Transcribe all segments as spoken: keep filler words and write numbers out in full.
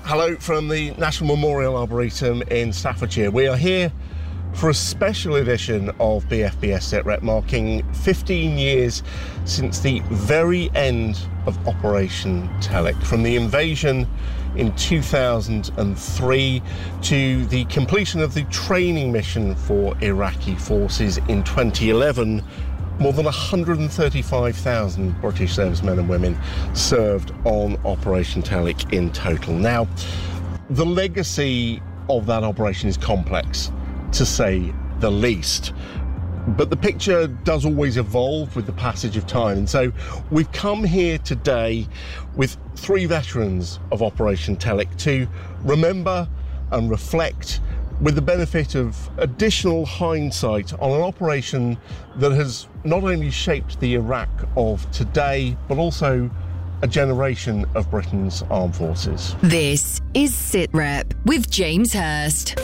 Hello from the National Memorial Arboretum in Staffordshire. We are here for a special edition of B F B S SITREP, marking fifteen years since the very end of Operation Telic. From the invasion in two thousand three to the completion of the training mission for Iraqi forces in twenty eleven, more than one hundred thirty-five thousand British servicemen and women served on Operation Telic in total. Now, the legacy of that operation is complex, to say the least. But the picture does always evolve with the passage of time. And so we've come here today with three veterans of Operation Telic to remember and reflect with the benefit of additional hindsight on an operation that has not only shaped the Iraq of today, but also a generation of Britain's armed forces. This is SITREP with James Hurst.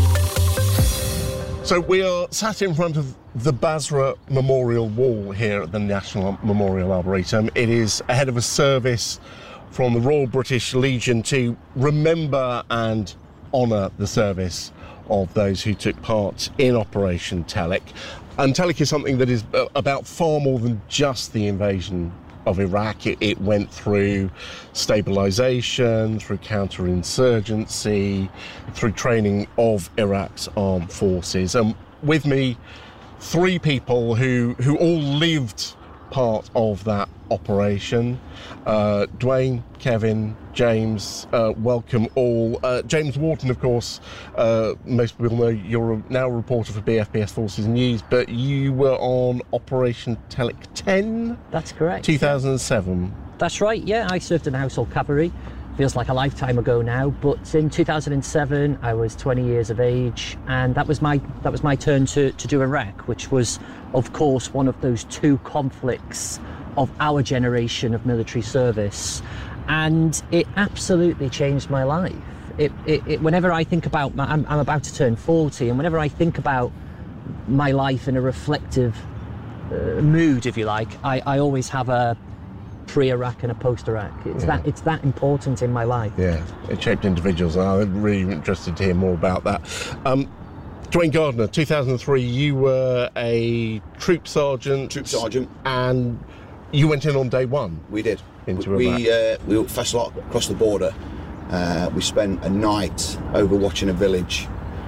So we are sat in front of the Basra Memorial Wall here at the National Memorial Arboretum. It is ahead of a service from the Royal British Legion to remember and honour the service of those who took part in Operation Telic. And Telic is something that is about far more than just the invasion of Iraq. It, it went through stabilisation, through counterinsurgency, through training of Iraq's armed forces. And with me, three people who, who all lived part of that operation. Uh, Dwayne, Kevin, James, uh, welcome all. Uh, James Wharton, of course, uh, most people know you're now a reporter for B F B S Forces News, but you were on Operation Telic ten? That's correct. two thousand seven. That's right, yeah. I served in the Household Cavalry. Feels like a lifetime ago now, but in two thousand seven I was twenty years of age, and that was my that was my turn to, to do Iraq, which was, of course, one of those two conflicts of our generation of military service, and it absolutely changed my life. It, it, it whenever I think about, my, I'm, I'm about to turn forty, and whenever I think about my life in a reflective uh, mood, if you like, I, I always have a pre-Iraq and a post-Iraq. It's yeah. that it's that important in my life. Yeah, it shaped individuals, and I'm really interested to hear more about that. Um, Dwayne Gardner, two thousand three, you were a troop sergeant. Troop sergeant. And you went in on day one. We did. Into we Iraq. Uh, we were first lot across the border. Uh, we spent a night overwatching a village,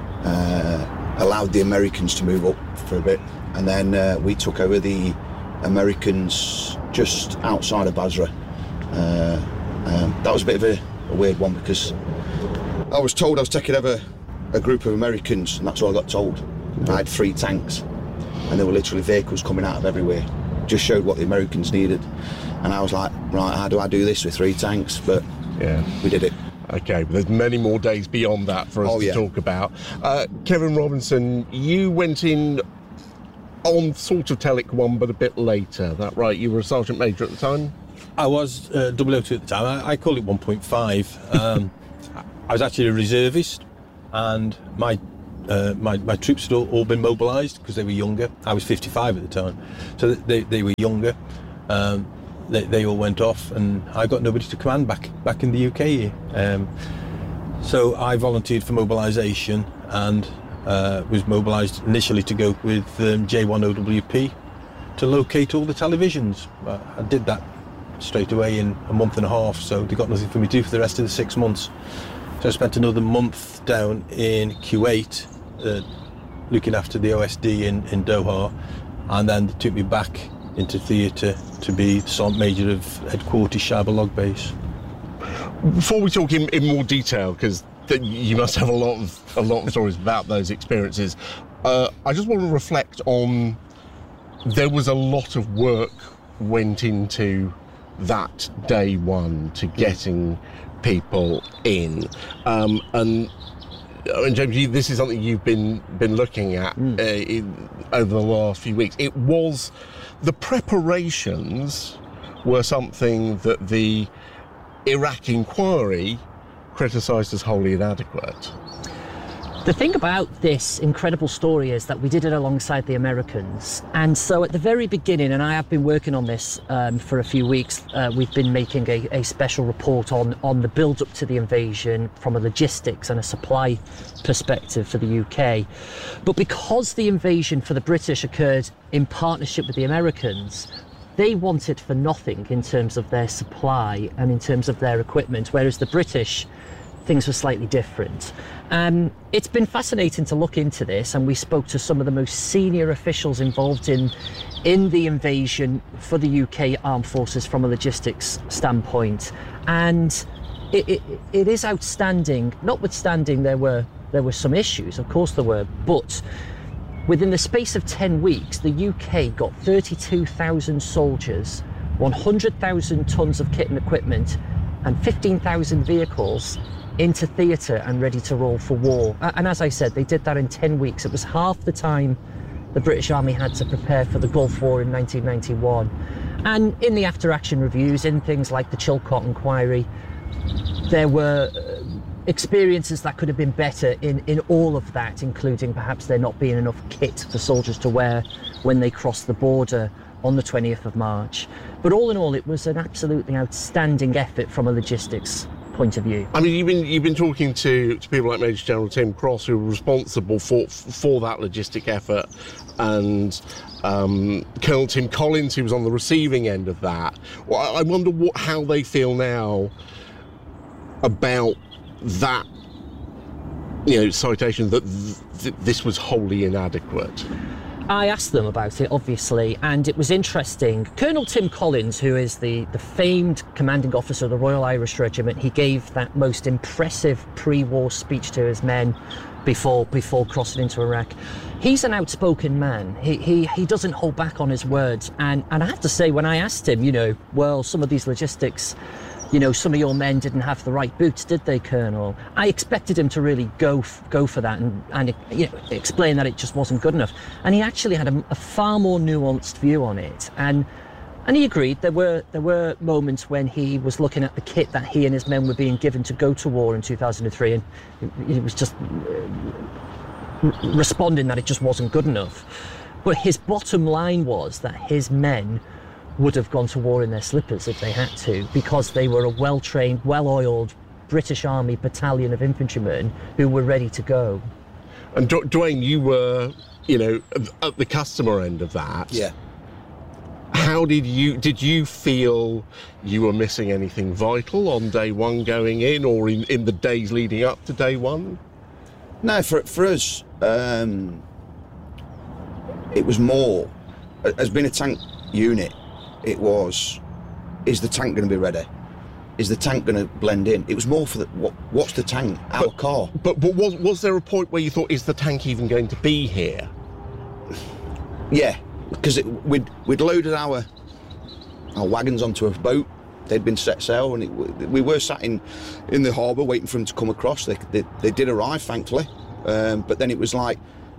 uh, allowed the Americans to move up for a bit, and then uh, we took over the Americans just outside of Basra. Uh, um, that was a bit of a, a weird one, because I was told I was taking over a group of Americans, and that's all I got told. Mm-hmm. I had three tanks, and there were literally vehicles coming out of everywhere. Just showed what the Americans needed, and I was like, right, how do I do this with three tanks? But yeah, we did it. Okay, but there's many more days beyond that for us oh, to yeah. talk about. Uh, Kevin Robinson, you went in on sort of Telic one, but a bit later. That right? You were a sergeant major at the time. I was uh, double oh two at the time. I, I call it one point five. Um, I was actually a reservist, and my uh, my, my troops had all, all been mobilised because they were younger. I was fifty-five at the time, so they they were younger. Um, they they all went off, and I got nobody to command back back in the U K here. Um, so I volunteered for mobilisation, and uh, was mobilised initially to go with um, J one O W P to locate all the televisions. Uh, I did that straight away in a month and a half, so they got nothing for me to do for the rest of the six months. So I spent another month down in Kuwait uh, looking after the O S D in, in Doha, and then they took me back into theatre to be the Sergeant Major of Headquarters Sharba Log Base. Before we talk in, in more detail, because you must have a lot of a lot of stories about those experiences, uh, I just want to reflect on, there was a lot of work went into that day one to getting people in, um, and and James, you, this is something you've been been looking at mm. uh, in, over the last few weeks. It was the preparations were something that the Iraq inquiry criticised as wholly inadequate. The thing about this incredible story is that we did it alongside the Americans. And so at the very beginning, and I have been working on this um, for a few weeks, uh, we've been making a, a special report on, on the build-up to the invasion from a logistics and a supply perspective for the U K. But because the invasion for the British occurred in partnership with the Americans, they wanted for nothing in terms of their supply and in terms of their equipment, whereas the British, things were slightly different. Um, it's been fascinating to look into this, and we spoke to some of the most senior officials involved in in the invasion for the U K Armed Forces from a logistics standpoint, and it, it, it is outstanding. Notwithstanding there were there were some issues, of course there were, but within the space of ten weeks, the U K got thirty-two thousand soldiers, one hundred thousand tonnes of kit and equipment, and fifteen thousand vehicles into theatre and ready to roll for war. And as I said, they did that in ten weeks. It was half the time the British Army had to prepare for the Gulf War in nineteen ninety-one. And in the after-action reviews, in things like the Chilcot Inquiry, there were experiences that could have been better in, in all of that, including perhaps there not being enough kit for soldiers to wear when they crossed the border on the twentieth of March. But all in all, it was an absolutely outstanding effort from a logistics point of view. I mean, you've been you've been talking to, to people like Major General Tim Cross, who were responsible for for that logistic effort, and um, Colonel Tim Collins, who was on the receiving end of that. Well, I wonder what how they feel now about that, you know, citation that th- th- this was wholly inadequate. I asked them about it, obviously, and it was interesting. Colonel Tim Collins, who is the, the famed commanding officer of the Royal Irish Regiment, he gave that most impressive pre-war speech to his men before before crossing into Iraq. He's an outspoken man. He he he doesn't hold back on his words. And, and I have to say, when I asked him, you know, well, some of these logistics, you know, some of your men didn't have the right boots, did they, Colonel? I expected him to really go f- go for that and, and you know, explain that it just wasn't good enough. And he actually had a, a far more nuanced view on it. And and he agreed there were there were moments when he was looking at the kit that he and his men were being given to go to war in two thousand three, and it, it was just uh, responding that it just wasn't good enough. But his bottom line was that his men would have gone to war in their slippers if they had to, because they were a well-trained, well-oiled British Army battalion of infantrymen who were ready to go. And D- Dwayne, you were, you know, at the customer end of that. Yeah. How did you, did you feel you were missing anything vital on day one going in, or in, in the days leading up to day one? No, for, for us, um, it was more, as being a tank unit, it was, is the tank going to be ready? Is the tank going to blend in? It was more for the, what, what's the tank? Our but, car. But, but was, was there a point where you thought, is the tank even going to be here? Yeah, because it, we'd, we'd loaded our our wagons onto a boat. They'd been set sail, and it, we were sat in, in the harbour waiting for them to come across. They, they, they did arrive, thankfully. Um, but then it was like,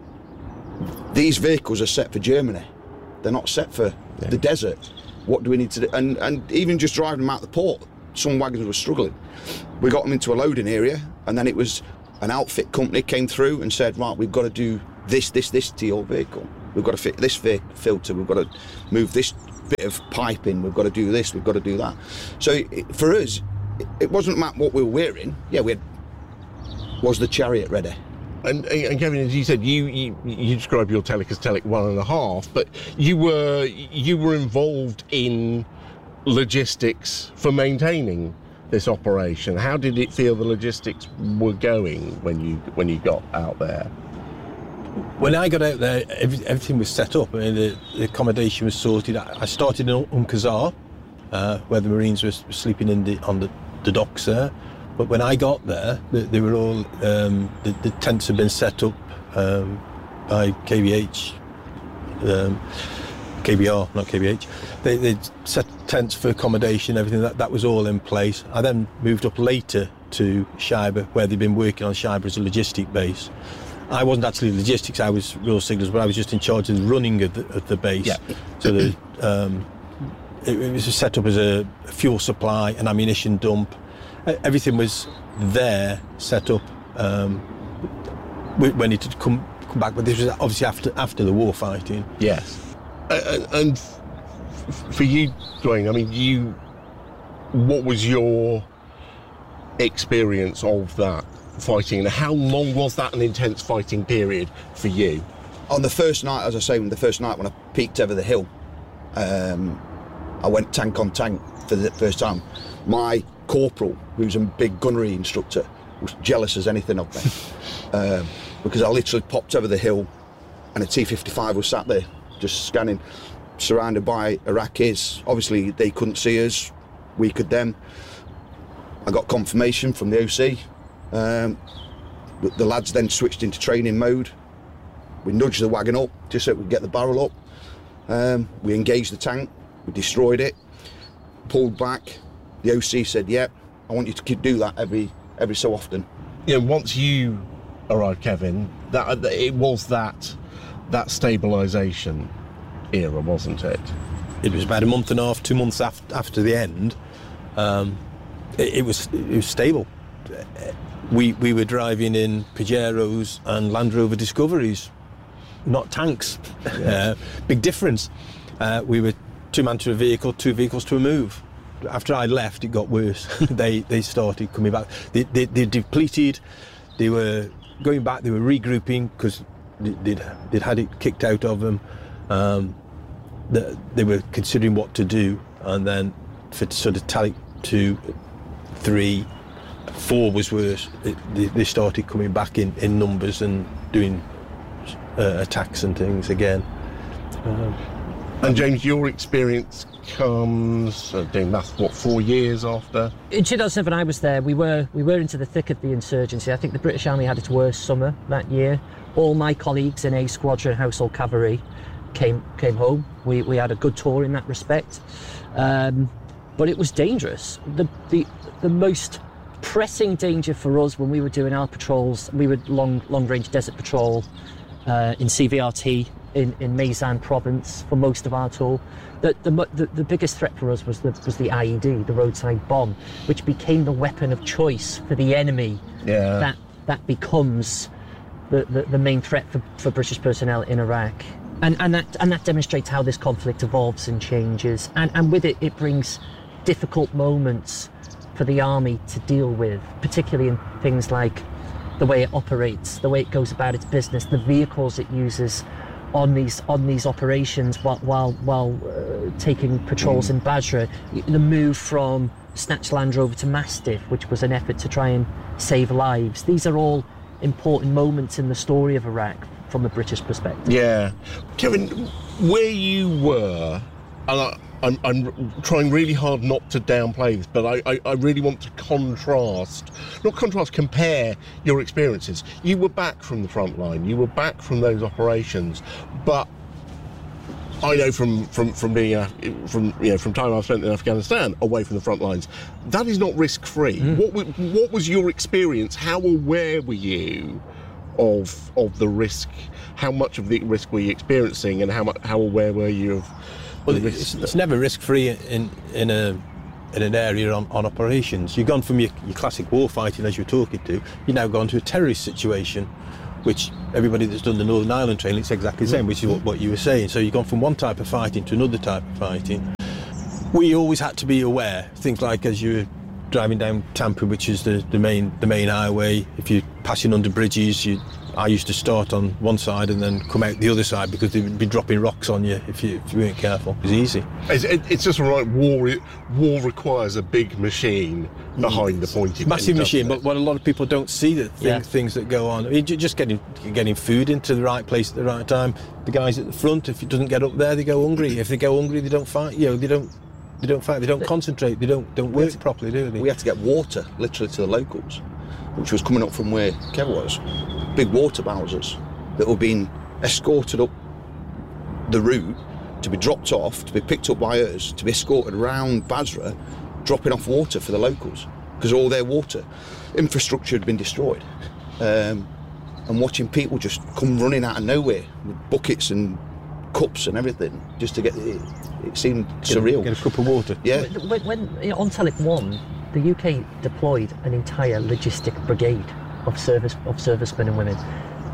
these vehicles are set for Germany. They're not set for yeah. the desert. What do we need to do? And, and even just driving them out the port, some wagons were struggling. We got them into a loading area, and then it was an outfit company came through and said, right, we've got to do this, this, this to your vehicle. We've got to fit this filter. We've got to move this bit of pipe in. We've got to do this. We've got to do that. So it, for us, it, it wasn't about what we were wearing. Yeah, we had, was the Chariot ready? And, and Kevin, as you said, you, you you describe your Telic as Telic one and a half, but you were you were involved in logistics for maintaining this operation. How did it feel the logistics were going when you when you got out there? When I got out there, every, everything was set up. I mean, the, the accommodation was sorted. I, I started in Umm Qasr, uh, where the Marines were sleeping in the on the, the docks there. But when I got there, they, they were all, um, the, the tents had been set up um, by K B H, um, K B R, not K B H. They, they'd set tents for accommodation, everything, that, that was all in place. I then moved up later to Shibre, where they'd been working on Shibre as a logistic base. I wasn't actually logistics, I was Royal Signals, but I was just in charge of the running of the, of the base. Yeah. So the, um, it, it was set up as a fuel supply, an ammunition dump. Everything was there, set up. Um, we, when it had come come back. But this was obviously after after the war fighting. Yes. Uh, and f- for you, Dwayne, I mean, you, what was your experience of that fighting, and how long was that an intense fighting period for you? On the first night, as I say, the first night when I peeked over the hill, um, I went tank on tank for the first time. My corporal, who's a big gunnery instructor, was jealous as anything of me um, because I literally popped over the hill and a T fifty-five was sat there just scanning, surrounded by Iraqis. Obviously they couldn't see us, we could them. I got confirmation from the O C. Um, the lads then switched into training mode. We nudged the wagon up just so we could get the barrel up. Um, we engaged the tank, we destroyed it, pulled back. The O C said, "Yep, I want you to keep do that every every so often." You know, once you arrived, Kevin, that it was that that stabilisation era, wasn't it? It was about a month and a half, two months after after the end. Um, it, it was it was stable. We we were driving in Pajeros and Land Rover Discoveries, not tanks. uh, big difference. Uh, we were two man to a vehicle, two vehicles to a move. After I left, it got worse. they they started coming back. They, they, they depleted. They were going back. They were regrouping because they'd, they'd had it kicked out of them. Um, the, they were considering what to do, and then for sort of tally two, three, four was worse. It, they, they started coming back in, in numbers and doing uh, attacks and things again. Um, and James, your experience comes, uh, doing math, what, four years after? In two thousand seven, I was there. We were we were into the thick of the insurgency. I think the British Army had its worst summer that year. All my colleagues in A Squadron Household Cavalry came came home. We we had a good tour in that respect, um, but it was dangerous. The the the most pressing danger for us when we were doing our patrols, we were long long range desert patrol uh, in C V R T. In, in Maysan province for most of our tour. The, the, the, the biggest threat for us was the, was the I E D, the roadside bomb, which became the weapon of choice for the enemy. Yeah. That that becomes the, the, the main threat for, for British personnel in Iraq. And, and, that, and that demonstrates how this conflict evolves and changes. And, and with it, it brings difficult moments for the army to deal with, particularly in things like the way it operates, the way it goes about its business, the vehicles it uses on these on these operations while while, while uh, taking patrols mm. in Basra. The move from Snatch Land Rover to Mastiff, which was an effort to try and save lives. These are all important moments in the story of Iraq from a British perspective. Yeah. Kevin, where you were, and I, I'm, I'm trying really hard not to downplay this, but I, I, I really want to contrast, not contrast, compare your experiences. You were back from the front line, you were back from those operations, but I know from from from being uh, from you know from time I've spent in Afghanistan away from the front lines, that is not risk-free. Mm. What what was your experience? How aware were you of of the risk? How much of the risk were you experiencing, and how much how aware were you of? Well, it's, it's never risk-free in in a in an area on, on operations. You've gone from your, your classic war fighting, as you're talking to, you've now gone to a terrorist situation, which everybody that's done the Northern Ireland training, it's exactly the same, which is what, what you were saying. So you've gone from one type of fighting to another type of fighting. We always had to be aware. Things like as you were driving down Tampa, which is the, the main the main highway, if you're passing under bridges, you I used to start on one side and then come out the other side because they would be dropping rocks on you if you, if you weren't careful. It was easy. It's, it, it's just right. War war requires a big machine behind the pointy. Massive machine, but what a lot of people don't see that things, yeah. things that go on. I mean, just getting getting food into the right place at the right time. The guys at the front, if it doesn't get up there, they go hungry. If they go hungry, they don't fight. You know, they don't. They don't fight. They don't concentrate. They don't don't work to, properly, do they? We had to get water, literally, to the locals, which was coming up from where Kev was. Big water bowsers that were being escorted up the route to be dropped off, to be picked up by us, to be escorted around Basra, dropping off water for the locals because all their water infrastructure had been destroyed. Um, and watching people just come running out of nowhere with buckets and cups and everything just to get it, it seemed get surreal. A, get a cup of water. Yeah. When, when you know, on Telic one, the U K deployed an entire logistic brigade of service of servicemen and women.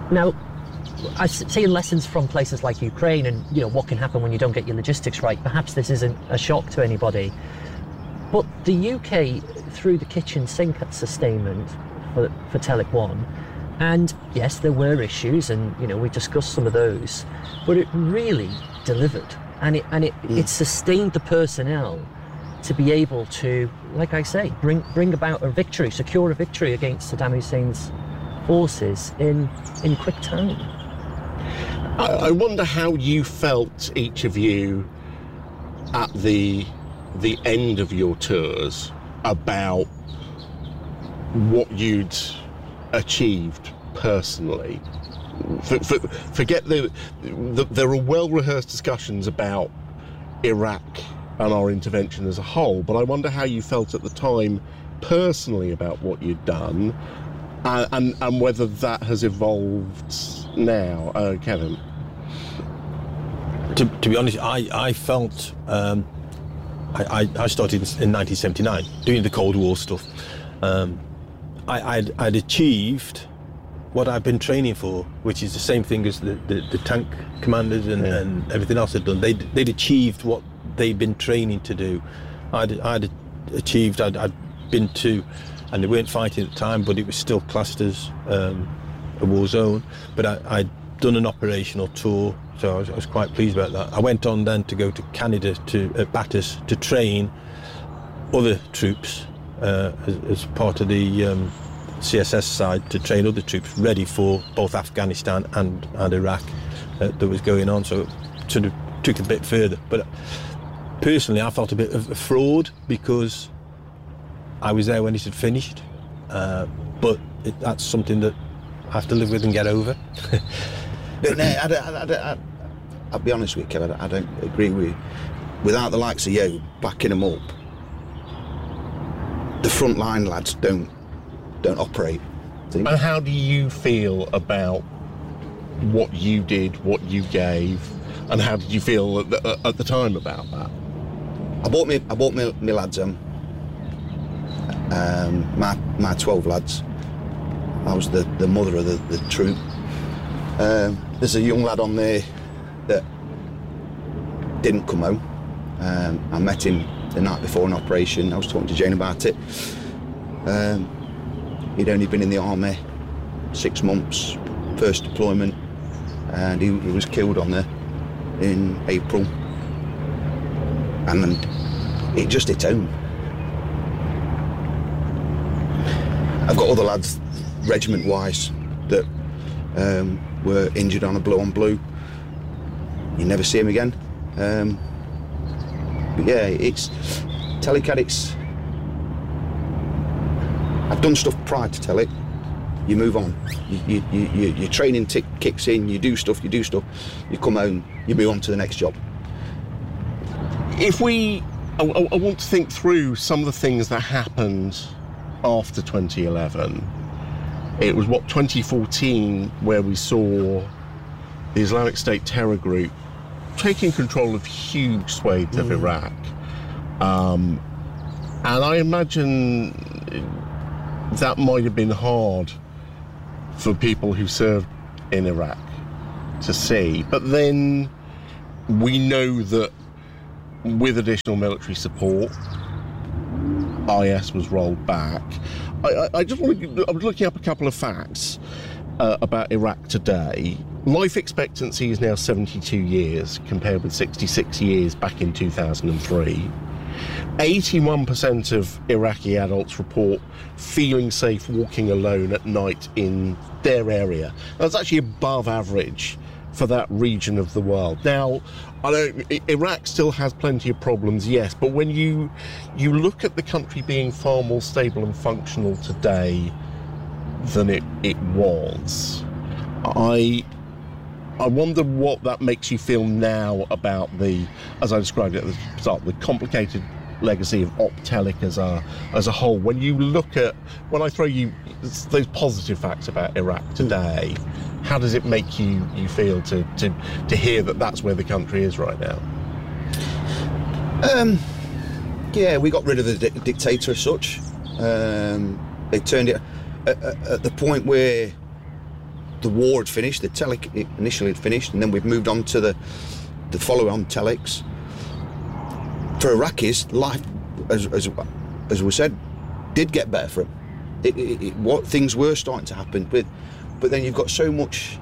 Now, I see lessons from places like Ukraine and, you know, what can happen when you don't get your logistics right. Perhaps this isn't a shock to anybody. But the U K threw the kitchen sink at sustainment for, for Telic One. And yes, there were issues, and, you know, we discussed some of those. But it really delivered. And it, and it, mm. it sustained the personnel to be able to, like I say, bring bring about a victory, secure a victory against Saddam Hussein's forces in in quick time. I, I wonder how you felt, each of you, at the the end of your tours, about what you'd achieved personally. For, for, forget the, the there are well-rehearsed discussions about Iraq and our intervention as a whole, but I wonder how you felt at the time personally about what you'd done, uh, and and whether that has evolved now. Uh, Kevin? To, to be honest, I, I felt um, I, I, I started in nineteen seventy-nine doing the Cold War stuff. Um, I, I'd, I'd achieved what I've been training for, which is the same thing as the, the, the tank commanders and, yeah. and everything else they'd done. They'd, they'd achieved what they'd been training to do. I'd, I'd achieved, I'd, I'd been to, and they weren't fighting at the time, but it was still classed as um, a war zone. But I, I'd done an operational tour, so I was, I was quite pleased about that. I went on then to go to Canada, to at Bathurst, to train other troops uh, as, as part of the um, C S S side, to train other troops ready for both Afghanistan and, and Iraq uh, that was going on. So it sort of took it a bit further. But personally, I felt a bit of a fraud because I was there when it had finished. Uh, but it, that's something that I have to live with and get over. But no, I don't, I don't, I, I'll be honest with you, Kev, I don't agree with you. Without the likes of you backing them up, the front line lads don't don't operate. See? And how do you feel about what you did, what you gave, and how did you feel at the, at the time about that? I bought me, I bought me, me lads um, um, my my twelve lads. I was the, the mother of the, the troop. Um, there's a young lad on there that didn't come home. Um, I met him the night before an operation. I was talking to Jane about it. Um, he'd only been in the army six months, first deployment, and he, he was killed on there in April. And it just hit home. I've got other lads, regiment-wise, that um, were injured on a blue on blue. You never see them again. Um, but yeah, it's Telic addicts. I've done stuff prior to Telic. You move on. You, you, you, your training tick kicks in. You do stuff. You do stuff. You come home. You move on to the next job. If we, I, I want to think through some of the things that happened after twenty eleven. It was, what, twenty fourteen, where we saw the Islamic State terror group taking control of huge swathes of mm. Iraq. Um, and I imagine that might have been hard for people who served in Iraq to see. But then we know that with additional military support, I S was rolled back. I, I, I just want to, I was looking up a couple of facts uh, about Iraq today. Life expectancy is now seventy-two years, compared with sixty-six years back in two thousand three. eighty-one percent of Iraqi adults report feeling safe walking alone at night in their area. That's actually above average for that region of the world. Now, I don't, Iraq still has plenty of problems, yes, but when you you look at the country being far more stable and functional today than it, it was, I I wonder what that makes you feel now about the, as I described it at the start, the complicated legacy of Optelic as a as a whole. When you look at, when I throw you those positive facts about Iraq today, how does it make you, you feel to, to, to hear that that's where the country is right now? Um, yeah, we got rid of the di- dictator as such. Um, they turned it at, at, at the point where the war had finished, the telex initially had finished, and then we've moved on to the, the follow-on telex. For Iraqis, life, as, as, as we said, did get better for them. It, it, it, what things were starting to happen with, but then you've got so much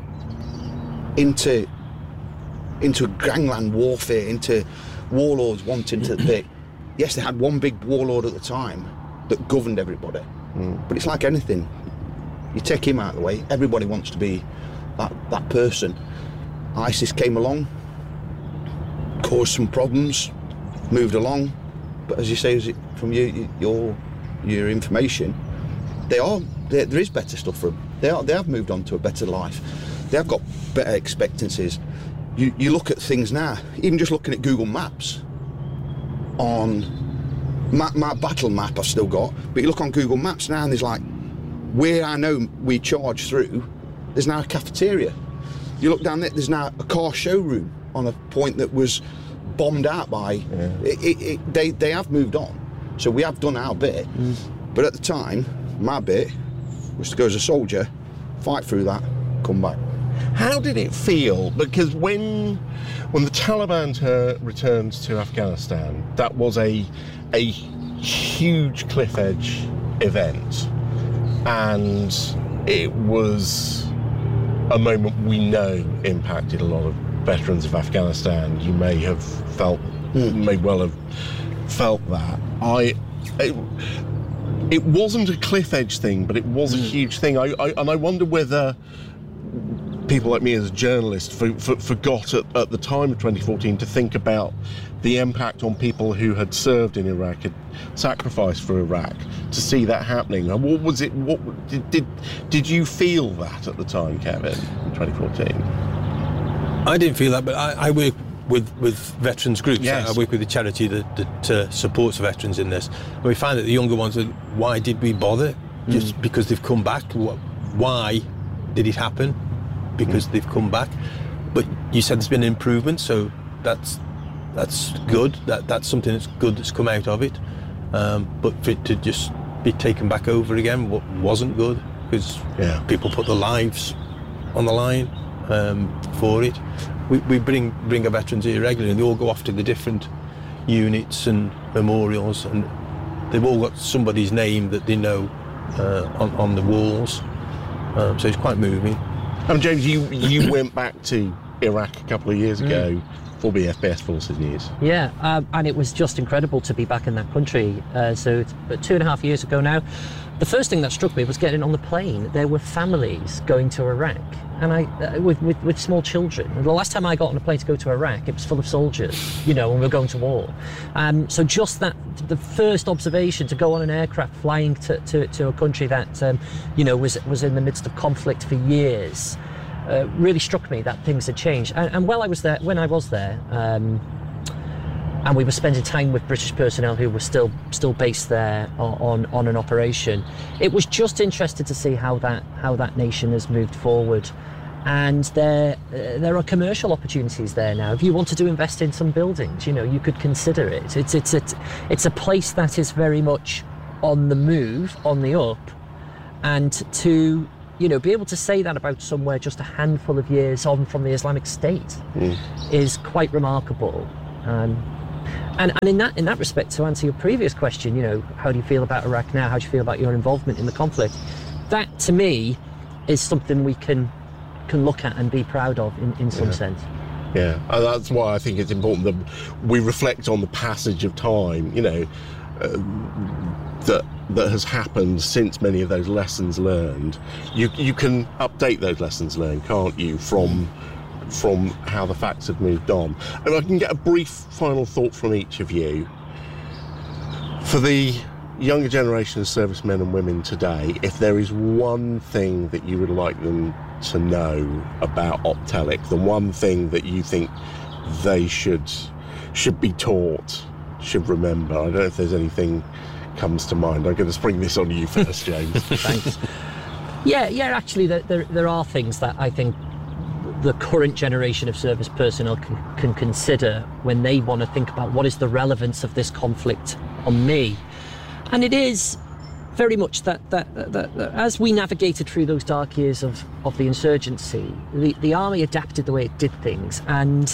into into gangland warfare, into warlords wanting to pick. Yes, they had one big warlord at the time that governed everybody, mm. but it's like anything. You take him out of the way, everybody wants to be that, that person. ISIS came along, caused some problems, moved along, but as you say, is it from your your your information, they are there is better stuff for them. They are they have moved on to a better life. They have got better expectancies. You you look at things now, even just looking at Google Maps. On my, my battle map I've still got, but you look on Google Maps now, and there's like, where I know we charge through, there's now a cafeteria. You look down there, there's now a car showroom on a point that was bombed out by. Yeah. It, it, it, they they have moved on, so we have done our bit. Mm. But at the time, my bit was to go as a soldier, fight through that, come back. How did it feel? Because when when the Taliban uh, returned to Afghanistan, that was a a huge cliff edge event, and it was a moment we know impacted a lot of veterans of Afghanistan. You may have felt, mm. may well have felt that. I. It, it wasn't a cliff edge thing, but it was mm. a huge thing. I, I and I wonder whether people like me as a journalist for, for, forgot at, at the time of twenty fourteen to think about the impact on people who had served in Iraq, had sacrificed for Iraq, to see that happening. What was it? What did did, did you feel that at the time, Kevin, in twenty fourteen? I didn't feel that, but I, I work with, with veterans groups. Yes. I work with a charity that, that uh, supports veterans in this. And we find that the younger ones are, why did we bother? Just mm. because they've come back? Why did it happen? Because mm. they've come back. But you said there's been an improvement, so that's that's good. That That's something that's good that's come out of it. Um, but for it to just be taken back over again what wasn't good, because yeah. people put their lives on the line um, for it. We, we bring bring our veterans here regularly, and they all go off to the different units and memorials, and they've all got somebody's name that they know uh, on, on the walls. Um, so it's quite moving. And James, you you went back to Iraq a couple of years ago mm. for B F B S Forces News. Yeah, um, and it was just incredible to be back in that country. Uh, so it's about two and a half years ago now. The first thing that struck me was getting on the plane. There were families going to Iraq, and I uh, with, with with small children. And the last time I got on a plane to go to Iraq, it was full of soldiers, you know, and we were going to war. Um, so just that, the first observation to go on an aircraft flying to, to, to a country that, um, you know, was was in the midst of conflict for years, uh, really struck me that things had changed. And, and while I was there, when I was there. Um, And we were spending time with British personnel who were still still based there on on an operation. It was just interesting to see how that how that nation has moved forward, and there uh, there are commercial opportunities there now. If you wanted to invest in some buildings, you know, you could consider it. It's it's it's it's a place that is very much on the move, on the up, and to you know be able to say that about somewhere just a handful of years on from the Islamic State mm. is quite remarkable. Um, And, and in that in that respect, to answer your previous question, you know, how do you feel about Iraq now? How do you feel about your involvement in the conflict? That, to me, is something we can can look at and be proud of in, in some yeah. sense. Yeah, and that's why I think it's important that we reflect on the passage of time, you know, uh, that that has happened since many of those lessons learned. You you can update those lessons learned, can't you, from from how the facts have moved on. And I can get a brief final thought from each of you. For the younger generation of servicemen and women today, if there is one thing that you would like them to know about Optelic, the one thing that you think they should should be taught, should remember, I don't know if there's anything comes to mind. I'm going to spring this on you first, James. Thanks. Yeah, yeah, actually there, there, there are things that I think the current generation of service personnel can, can consider when they want to think about what is the relevance of this conflict on me. And it is very much that, that, that, that, that as we navigated through those dark years of, of the insurgency, the, the army adapted the way it did things, and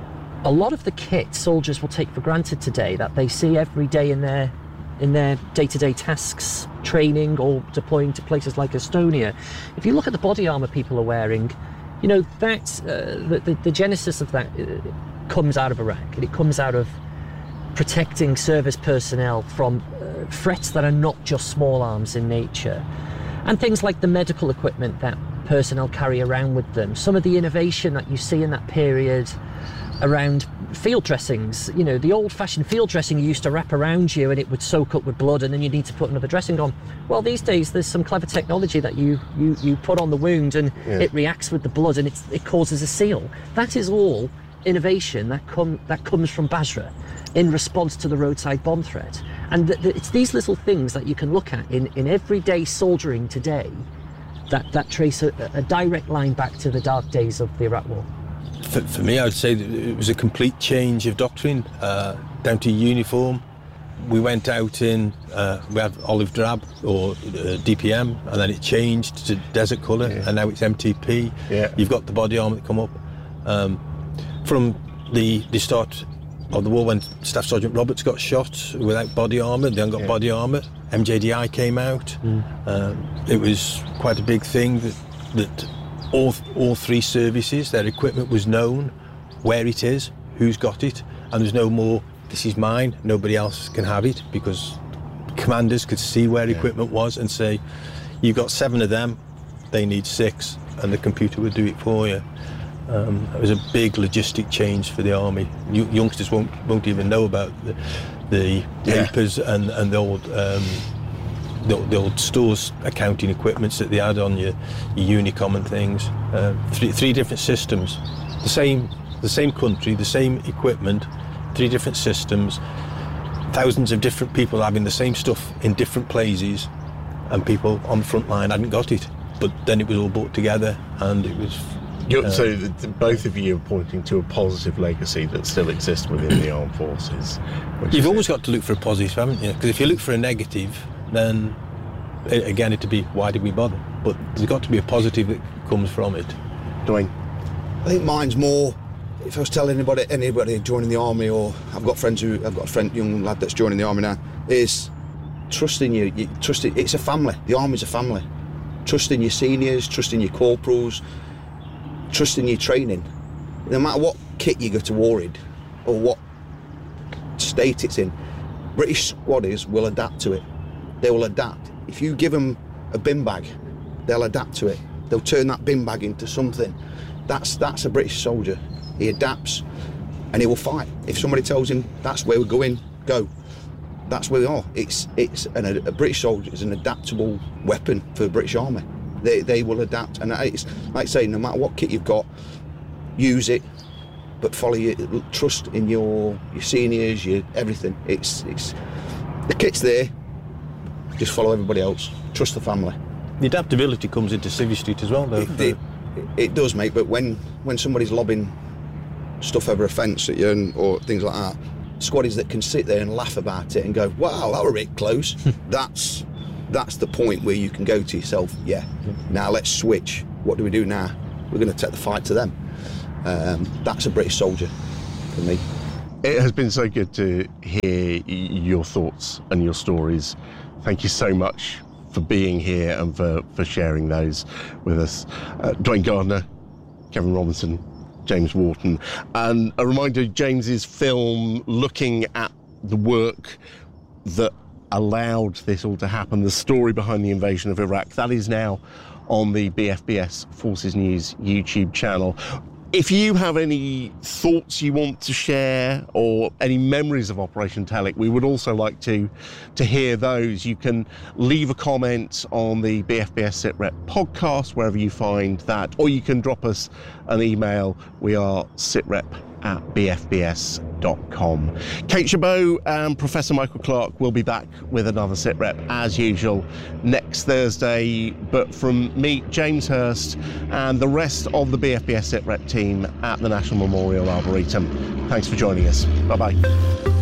a lot of the kit soldiers will take for granted today that they see every day in their in their day-to-day tasks, training or deploying to places like Estonia. If you look at the body armour people are wearing, you know, that uh, the, the, the genesis of that uh, comes out of Iraq, and it comes out of protecting service personnel from uh, threats that are not just small arms in nature, and things like the medical equipment that personnel carry around with them. Some of the innovation that you see in that period around field dressings, you know, the old-fashioned field dressing you used to wrap around you and it would soak up with blood and then you need to put another dressing on. Well, these days there's some clever technology that you you, you put on the wound and yeah. it reacts with the blood and it's, it causes a seal. That is all innovation that come that comes from Basra in response to the roadside bomb threat. And th th it's these little things that you can look at in, in everyday soldiering today that, that trace a, a direct line back to the dark days of the Iraq War. For, for me, I would say that it was a complete change of doctrine, uh, down to uniform. We went out in, uh, we had olive drab or uh, D P M, and then it changed to desert colour, yeah. and now it's M T P. Yeah. You've got the body armour that come up. Um, from the, the start of the war, when Staff Sergeant Roberts got shot without body armour, they hadn't got yeah. body armour, M J D I came out. Mm. Um, it was quite a big thing that, that all, all three services, their equipment was known, where it is, who's got it, and there's no more, this is mine, nobody else can have it, because commanders could see where yeah. equipment was and say, you've got seven of them, they need six, and the computer would do it for you. Um, it was a big logistic change for the army. You, youngsters won't won't even know about the, the yeah. papers and, and the old um, the, the old stores accounting equipments that they had on your, your Unicom and things. Uh, three three different systems, the same the same country, the same equipment, three different systems, thousands of different people having the same stuff in different places, and people on the front line hadn't got it. But then it was all brought together, and it was. You're, uh, so the, the, both of you are pointing to a positive legacy that still exists within the armed forces. You've always got to look for a positive, haven't you? Because if you look for a negative, then again it'd be, why did we bother? But there's got to be a positive that comes from it. Dwayne? I think mine's more, if I was telling anybody anybody joining the army, or I've got friends who I've got a friend, young lad that's joining the army now, is trusting you. you trust it, it's a family. The army's a family. Trusting your seniors, trusting your corporals, trusting your training. No matter what kit you go to war in or what state it's in, British squaddies will adapt to it. They will adapt. If you give them a bin bag, they'll adapt to it. They'll turn that bin bag into something. That's that's a British soldier. He adapts and he will fight. If somebody tells him that's where we're going, go. That's where they are. It's it's an, a British soldier is an adaptable weapon for the British Army. They, they will adapt, and it's like saying, no matter what kit you've got, use it, but follow your trust in your your seniors, your everything. It's it's the kit's there. Just follow everybody else. Trust the family. The adaptability comes into Civvy Street as well, though. It, it, it does, mate. But when when somebody's lobbing stuff over a fence at you and, or things like that, squaddies that can sit there and laugh about it and go, "Wow, that were a bit close." that's That's the point where you can go to yourself, yeah, now let's switch. What do we do now? We're going to take the fight to them. Um, that's a British soldier for me. It has been so good to hear your thoughts and your stories. Thank you so much for being here and for, for sharing those with us. Uh, Dwayne Gardner, Kevin Robinson, James Wharton. And a reminder, James's film looking at the work that allowed this all to happen, the story behind the invasion of Iraq, that is now on the B F B S Forces News YouTube channel. If you have any thoughts you want to share or any memories of Operation Telic, we would also like to to hear those. You can leave a comment on the B F B S SITREP podcast, wherever you find that, or you can drop us an email. We are sitrep at b f b s dot com. Kate Chabot and Professor Michael Clark will be back with another SITREP as usual next Thursday. But from me, James Hurst, and the rest of the B F B S SITREP team at the National Memorial Arboretum, thanks for joining us. Bye-bye.